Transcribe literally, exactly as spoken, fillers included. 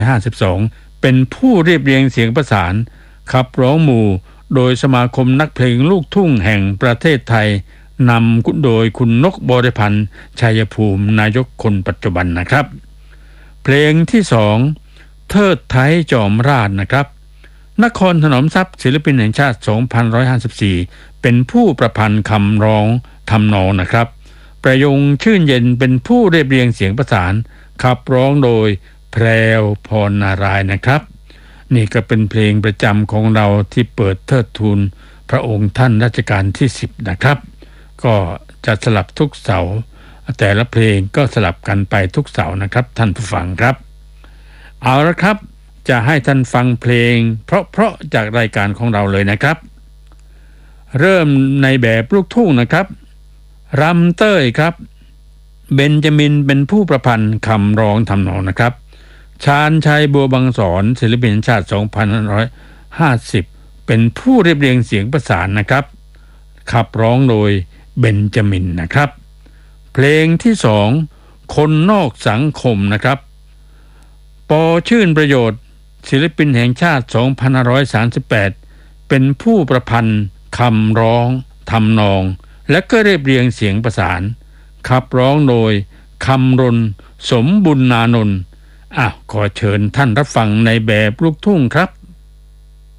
ห้าสิบสองเป็นผู้เรียบเรียงเสียงประสานขับร้องหมู่โดยสมาคมนักเพลงลูกทุ่งแห่งประเทศไทยนำโดยคุณนกบริพันธ์ชัยภูมินายกคนปัจจุบันนะครับเพลงที่สองเทิดไทยจอมราชนะครับนครถนอมทรัพย์ศิลปินแห่งชาติ สองพันหนึ่งร้อยห้าสิบสี่ เป็นผู้ประพันธ์คำร้องทำนองนะครับประยงชื่นเย็นเป็นผู้เรียบเรียงเสียงประสานขับร้องโดยแพรวพรนารายณ์นะครับนี่ก็เป็นเพลงประจำของเราที่เปิดเทิดทูนพระองค์ท่านรัชกาลที่สิบนะครับก็จะสลับทุกเสาร์แต่ละเพลงก็สลับกันไปทุกเสาร์นะครับท่านผู้ฟังครับเอาละครับจะให้ท่านฟังเพลงเพราะๆจากรายการของเราเลยนะครับเริ่มในแบบลูกทุ่งนะครับรำเต้ยครับเบนจามินเป็นผู้ประพันธ์คำร้องทำนองนะครับชาญชัยบัวบางสอนศิลปินแห่งชาติ สองพันห้าร้อยห้าสิบ เป็นผู้เรียบเรียงเสียงประสานนะครับขับร้องโดยเบนจามินนะครับเพลงที่สองคนนอกสังคมนะครับปอชื่นประโยชน์ศิลปินแห่งชาติ สองพันห้าร้อยสามสิบแปด เป็นผู้ประพันธ์คำร้องทำนองและก็เรียบเรียงเสียงประสานขับร้องโดยคำรณสมบุญนานนท์อ่ะขอเชิญท่านรับฟังในแบบลูกทุ่งครับ